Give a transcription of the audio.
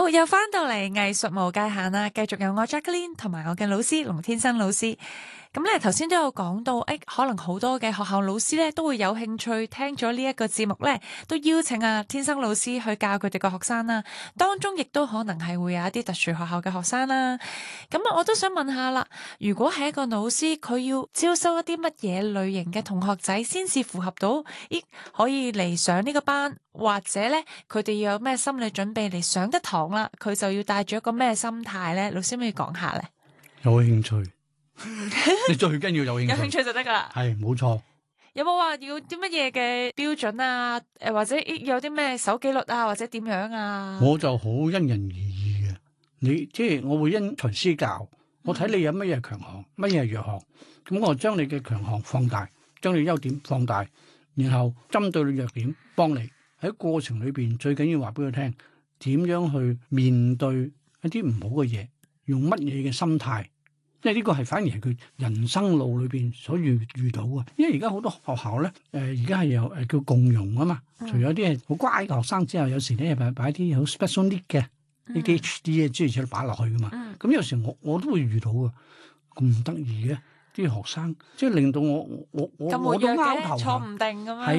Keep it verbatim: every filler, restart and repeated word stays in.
好，又翻到嚟藝術無界限啦，繼續有我 Jacqueline 同埋我嘅老師龍天生老師。咁咧頭先都有講到，誒、哎、可能好多嘅學校老師咧都會有興趣聽咗呢一個節目咧，都邀請啊天生老師去教佢哋個學生啦。當中亦都可能係會有一啲特殊學校嘅學生啦。咁啊，我都想問下啦，如果係一個老師，佢要招收一啲乜嘢類型嘅同學仔，先至符合到，咦可以嚟上呢個班，或者咧佢哋要有咩心理準備嚟上一堂啦？佢就要帶住一個咩心態咧？老師可唔可以講下咧？ 有興趣，你最緊要有興趣， 有興趣就得噶啦。 係冇錯。 有冇話要啲乜嘢嘅標準啊？誒，或者有啲咩守紀律啊，或者點樣啊？ 我就好因人而異嘅。你即係我會因材施教，我睇你有乜嘢強項，乜嘢弱項，咁我將你嘅強項放大，將你優點放大，然後針對你弱點幫你。喺過程裏邊最緊要話俾佢聽，點樣去面對一啲唔好嘅嘢，用乜嘢嘅心態，因為呢個係反而係佢人生路裏邊所遇遇到嘅。因為而家好多學校咧，誒而家係有誒叫共融啊嘛，除咗啲係好乖嘅學生之後，有時咧係擺啲好 special need 嘅呢啲 H D 嘅諸如此類擺落去噶嘛。咁、嗯、有時我我都會遇到嘅，咁得意嘅啲學生，即係令到我我我我都拗頭， 坐唔定咁樣。